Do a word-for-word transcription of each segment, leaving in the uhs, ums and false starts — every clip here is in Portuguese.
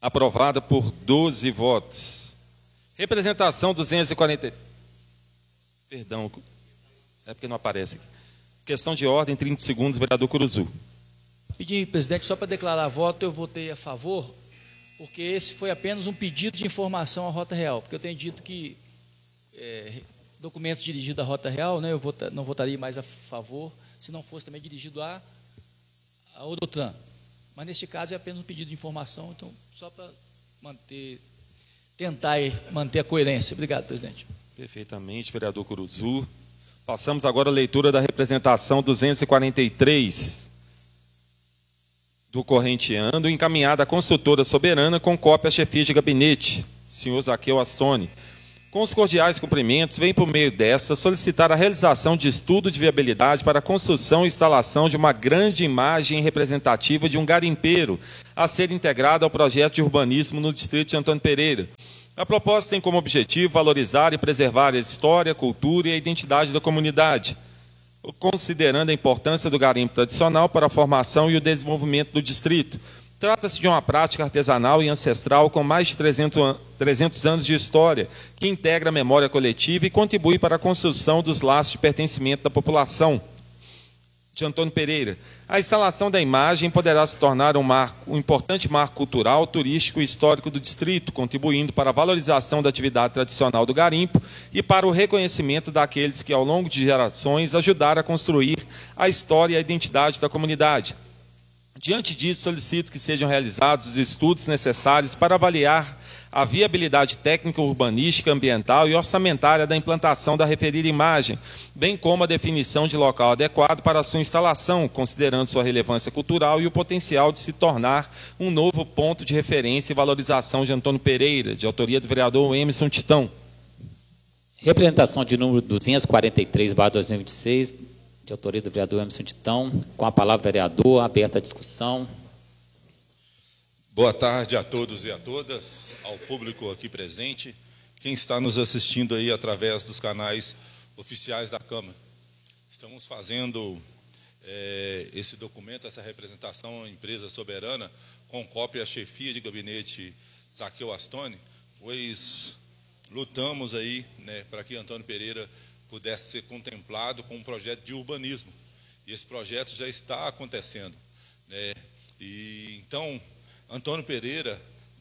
Aprovada por doze votos. Representação duzentos e quarenta. Perdão, é porque não aparece aqui. Questão de ordem, trinta segundos, vereador Curuzu. Pedir, presidente, só para declarar voto, eu votei a favor, porque esse foi apenas um pedido de informação à Rota Real, porque eu tenho dito que é, documentos dirigidos à Rota Real, né, eu vota, não votaria mais a favor, se não fosse também dirigido à, à Odotran. Mas, neste caso, é apenas um pedido de informação, então, só para manter, tentar manter a coerência. Obrigado, presidente. Perfeitamente, vereador Curuzu. Passamos agora à leitura da representação duzentos e quarenta e três do corrente ano, encaminhada à consultora soberana com cópia à chefia de gabinete, senhor Zaqueu Astoni. Com os cordiais cumprimentos, vem por meio desta solicitar a realização de estudo de viabilidade para a construção e instalação de uma grande imagem representativa de um garimpeiro a ser integrada ao projeto de urbanismo no distrito de Antônio Pereira. A proposta tem como objetivo valorizar e preservar a história, a cultura e a identidade da comunidade, considerando a importância do garimpo tradicional para a formação e o desenvolvimento do distrito. Trata-se de uma prática artesanal e ancestral com mais de trezentos anos de história, que integra a memória coletiva e contribui para a construção dos laços de pertencimento da população de Antônio Pereira. A instalação da imagem poderá se tornar um, marco, um importante marco cultural, turístico e histórico do distrito, contribuindo para a valorização da atividade tradicional do garimpo e para o reconhecimento daqueles que, ao longo de gerações, ajudaram a construir a história e a identidade da comunidade. Diante disso, solicito que sejam realizados os estudos necessários para avaliar a viabilidade técnica, urbanística, ambiental e orçamentária da implantação da referida imagem, bem como a definição de local adequado para a sua instalação, considerando sua relevância cultural e o potencial de se tornar um novo ponto de referência e valorização de Antônio Pereira, de autoria do vereador Emerson Titão. Representação de número duzentos e quarenta e três barra dois mil e vinte e seis, de autoria do vereador Emerson Titão. Com a palavra, vereador, aberta a discussão. Boa tarde a todos e a todas, ao público aqui presente, quem está nos assistindo aí através dos canais oficiais da Câmara. Estamos fazendo é, esse documento, essa representação à empresa soberana, com cópia à chefia de gabinete Zaqueu Astoni, pois lutamos aí, né, para que Antônio Pereira pudesse ser contemplado com um projeto de urbanismo. E esse projeto já está acontecendo, né? E então, Antônio Pereira,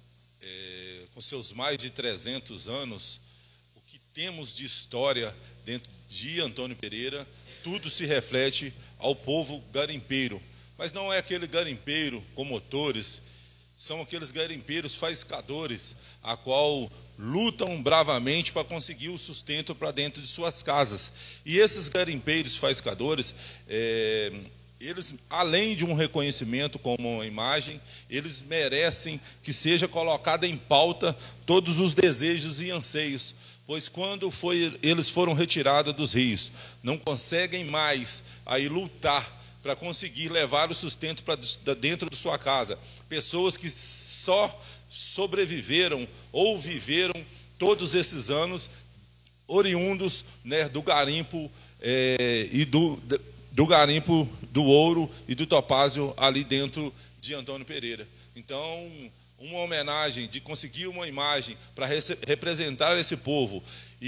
é, com seus mais de trezentos anos, o que temos de história dentro de Antônio Pereira, tudo se reflete ao povo garimpeiro. Mas não é aquele garimpeiro com motores, são aqueles garimpeiros faiscadores, a qual lutam bravamente para conseguir o sustento para dentro de suas casas. E esses garimpeiros faiscadores, é, eles, além de um reconhecimento como uma imagem, eles merecem que seja colocado em pauta todos os desejos e anseios, pois quando foi, eles foram retirados dos rios, não conseguem mais aí lutar para conseguir levar o sustento para dentro de sua casa. Pessoas que só sobreviveram ou viveram todos esses anos oriundos, né, do garimpo é, e do, do garimpo do ouro e do topázio ali dentro de Antônio Pereira. Então, uma homenagem de conseguir uma imagem para representar esse povo,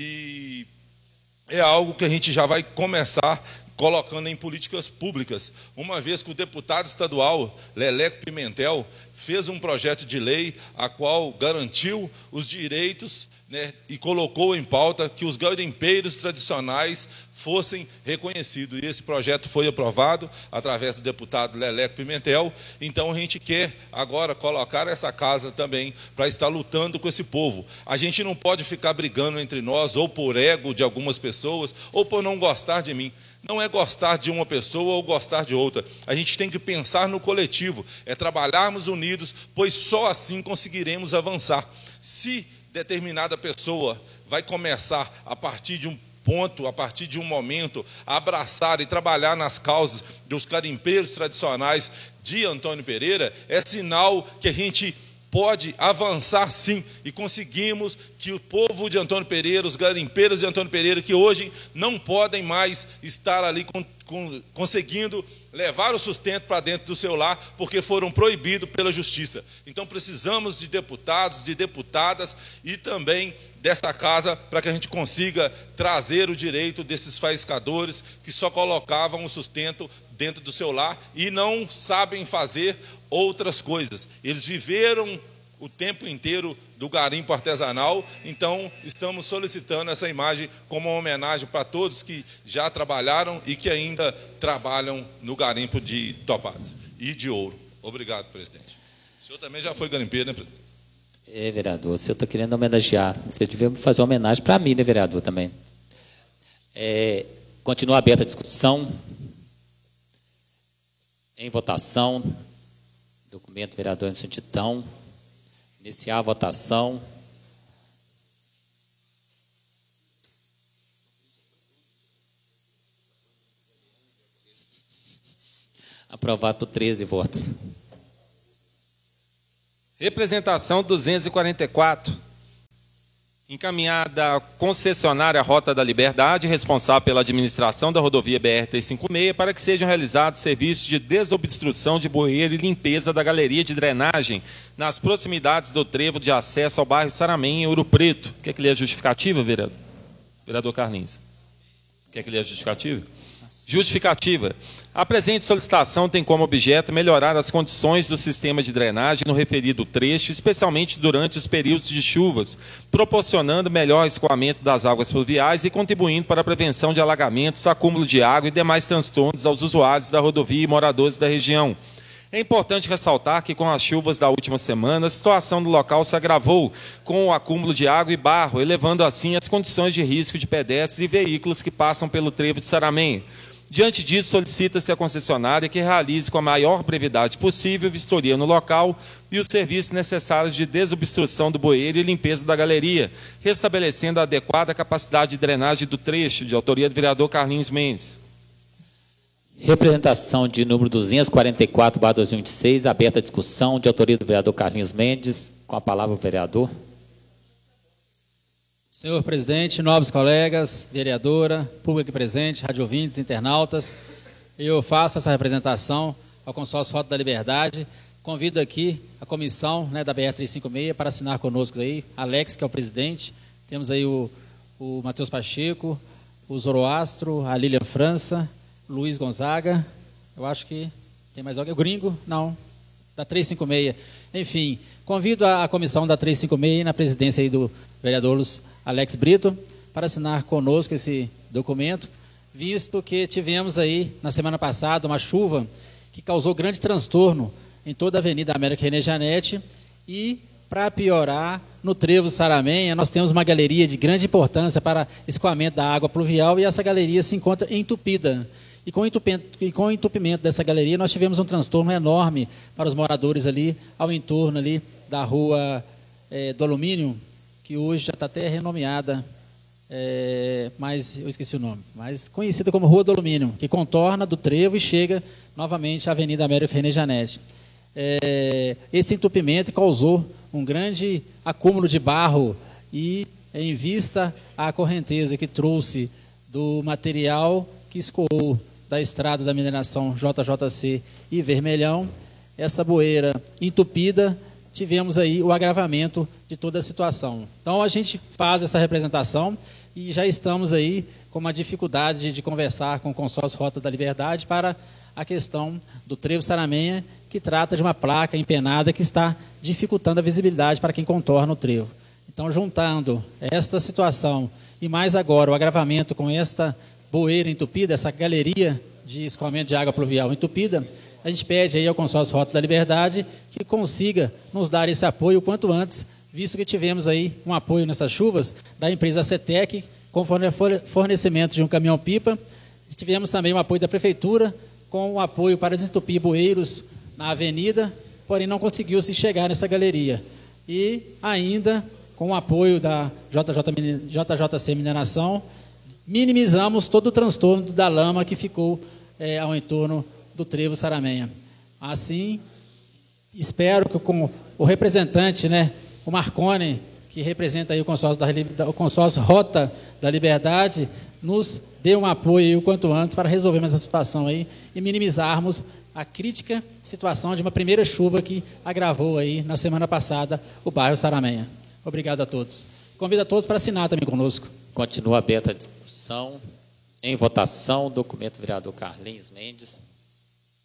e é algo que a gente já vai começar colocando em políticas públicas, uma vez que o deputado estadual Leleco Pimentel fez um projeto de lei a qual garantiu os direitos, né, e colocou em pauta que os garimpeiros tradicionais fossem reconhecidos. E esse projeto foi aprovado através do deputado Leleco Pimentel. Então a gente quer agora colocar essa casa também para estar lutando com esse povo. A gente não pode ficar brigando entre nós, ou por ego de algumas pessoas, ou por não gostar de mim. Não é gostar de uma pessoa ou gostar de outra. A gente tem que pensar no coletivo, é trabalharmos unidos, pois só assim conseguiremos avançar. Se determinada pessoa vai começar a partir de um ponto, a partir de um momento, a abraçar e trabalhar nas causas dos garimpeiros tradicionais de Antônio Pereira, é sinal que a gente pode avançar sim, e conseguimos que o povo de Antônio Pereira, os garimpeiros de Antônio Pereira, que hoje não podem mais estar ali com, com, conseguindo levar o sustento para dentro do seu lar, porque foram proibidos pela justiça. Então precisamos de deputados, de deputadas e também dessa casa para que a gente consiga trazer o direito desses faiscadores que só colocavam o sustento dentro do seu lar e não sabem fazer outras coisas. Eles viveram o tempo inteiro do garimpo artesanal, então estamos solicitando essa imagem como uma homenagem para todos que já trabalharam e que ainda trabalham no garimpo de topázio e de ouro. Obrigado, presidente. O senhor também já foi garimpeiro, né, presidente? É, vereador, o senhor está querendo homenagear. Você devia fazer uma homenagem para mim, né, vereador, também. É, continua aberta a discussão. Em votação, documento vereador Emerson Titão. Iniciar a votação. Aprovado por treze votos. Representação duzentos e quarenta e quatro. Encaminhada à concessionária Rota da Liberdade, responsável pela administração da rodovia B R trezentos e cinquenta e seis, para que sejam realizados serviços de desobstrução de bueiro e limpeza da galeria de drenagem nas proximidades do trevo de acesso ao bairro Saramenha, em Ouro Preto. Quer que lê a justificativa, vereador? Vereador Carlinhos. Quer que lê a justificativa? Justificativa. A presente solicitação tem como objeto melhorar as condições do sistema de drenagem no referido trecho, especialmente durante os períodos de chuvas, proporcionando melhor escoamento das águas pluviais e contribuindo para a prevenção de alagamentos, acúmulo de água e demais transtornos aos usuários da rodovia e moradores da região. É importante ressaltar que, com as chuvas da última semana, a situação do local se agravou com o acúmulo de água e barro, elevando assim as condições de risco de pedestres e veículos que passam pelo trevo de Saramenha. Diante disso, solicita-se à concessionária que realize com a maior brevidade possível vistoria no local e os serviços necessários de desobstrução do bueiro e limpeza da galeria, restabelecendo a adequada capacidade de drenagem do trecho, de autoria do vereador Carlinhos Mendes. Representação de número duzentos e quarenta e quatro barra dois mil e vinte e seis, aberta a discussão, de autoria do vereador Carlinhos Mendes. Com a palavra o vereador. Senhor presidente, nobres colegas, vereadora, público aqui presente, rádio ouvintes, internautas, eu faço essa representação ao consórcio Rota da Liberdade. Convido aqui a comissão, né, da B R trezentos e cinquenta e seis para assinar conosco aí, Alex, que é o presidente, temos aí o, o Matheus Pacheco, o Zoroastro, a Lilian França, Luiz Gonzaga, eu acho que tem mais alguém, o Gringo, não, da trezentos e cinquenta e seis. Enfim, convido a, a comissão da trezentos e cinquenta e seis na presidência aí do vereador Alex Brito para assinar conosco esse documento, visto que tivemos aí na semana passada uma chuva que causou grande transtorno em toda a Avenida América René Janete e, para piorar, no trevo Saramenha, nós temos uma galeria de grande importância para escoamento da água pluvial e essa galeria se encontra entupida. E com, e com o entupimento dessa galeria, nós tivemos um transtorno enorme para os moradores ali, ao entorno ali da rua é, do Alumínio, que hoje já está até renomeada, é, mas eu esqueci o nome, mas conhecida como Rua do Alumínio, que contorna do trevo e chega novamente à Avenida América René Janete. É, esse entupimento causou um grande acúmulo de barro e, em vista à correnteza que trouxe do material que escoou da estrada da mineração J J C e Vermelhão, essa bueira entupida, tivemos aí o agravamento de toda a situação. Então, a gente faz essa representação e já estamos aí com uma dificuldade de, de conversar com o consórcio Rota da Liberdade para a questão do trevo Saramenha, que trata de uma placa empenada que está dificultando a visibilidade para quem contorna o trevo. Então, juntando esta situação e mais agora o agravamento com esta bueira entupida, essa galeria de escoamento de água pluvial entupida, a gente pede aí ao consórcio Rota da Liberdade que consiga nos dar esse apoio o quanto antes, visto que tivemos aí um apoio nessas chuvas da empresa CETEC, com fornecimento de um caminhão-pipa. Tivemos também o apoio da Prefeitura, com o apoio para desentupir bueiros na avenida, porém não conseguiu-se chegar nessa galeria. E ainda, com o apoio da J J C Mineração, minimizamos todo o transtorno da lama que ficou é, ao entorno do trevo Saramenha. Assim, espero que com o representante, né, o Marconi, que representa aí o consórcio, da, o consórcio Rota da Liberdade, nos dê um apoio aí o quanto antes para resolvermos essa situação aí e minimizarmos a crítica situação de uma primeira chuva que agravou aí na semana passada o bairro Saramenha. Obrigado a todos. Convido a todos para assinar também conosco. Continua aberta a discussão. Em votação, documento vereador Carlinhos Mendes.